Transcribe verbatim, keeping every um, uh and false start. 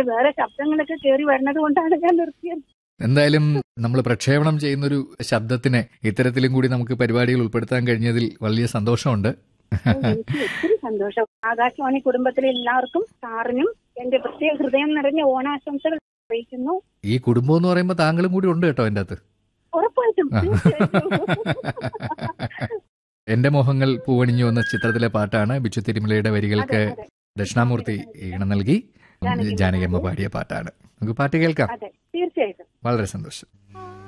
വേറെ ശബ്ദങ്ങളൊക്കെ കയറി വരുന്നത് കൊണ്ടാണ് ഞാൻ നിർത്തിയത്. എന്തായാലും നമ്മൾ പ്രക്ഷേപണം ചെയ്യുന്നൊരു ശബ്ദത്തിനെ ഇത്തരത്തിലും കൂടി നമുക്ക് പരിപാടികൾ ഉൾപ്പെടുത്താൻ കഴിഞ്ഞതിൽ വലിയ സന്തോഷമുണ്ട്. എനിക്ക് ഒത്തിരി സന്തോഷം. ആകാശവാണി കുടുംബത്തിലെ എല്ലാവർക്കും സാറിനും എന്റെ പ്രത്യേക ഹൃദയം നിറഞ്ഞ ഓണാശംസകൾ അറിയിക്കുന്നു. ഈ കുടുംബം എന്ന് പറയുമ്പോൾ താങ്കളും കൂടി ഉണ്ട് കേട്ടോ എൻ്റെ അകത്ത്. ഉറപ്പായിട്ടും. എന്റെ മോഹങ്ങൾ പൂവണിഞ്ഞു എന്ന ചിത്രത്തിലെ പാട്ടാണ്. ബിച്ചു തിരുമലയുടെ വരികൾക്ക് ദക്ഷിണാമൂർത്തി ഈണം നൽകി ജാനകിയമ്മ പാടിയ പാട്ടാണ്. നമുക്ക് പാട്ട് കേൾക്കാം. തീർച്ചയായിട്ടും. വളരെ സന്തോഷം.